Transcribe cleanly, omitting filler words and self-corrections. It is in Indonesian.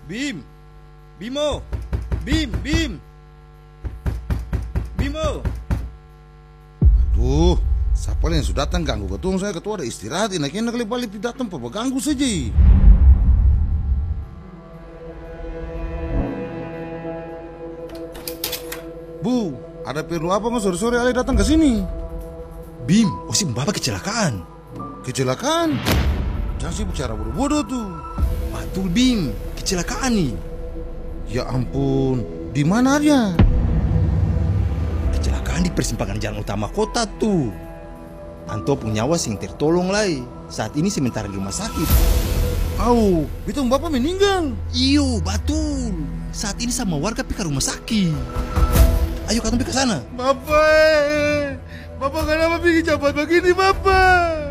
Bim, Bimo, Bim, Bimo. Tuh, siapa yang sudah datang ganggu ketua saya? Ketua ada istirahat, enak-enak kali balik datang, papa ganggu saja. Bu, ada perlu apa mas sore-sore Ale datang ke sini? Bim, si bapak kecelakaan. Kecelakaan? Jangan sih bicara bodoh-bodoh tuh. Betul Bim, kecelakaan nih. Ya ampun, di mana dia? Kecelakaan di persimpangan jalan utama kota tuh. Anto punya nyawa sing tertolong lagi. Saat ini sementara di rumah sakit. Au, itu bapak meninggal. Iyo, betul. Saat ini sama warga pergi ke rumah sakit. Ayo kita pergi ke sana. Bapak, Bapak kenapa pergi cepat begini Bapak?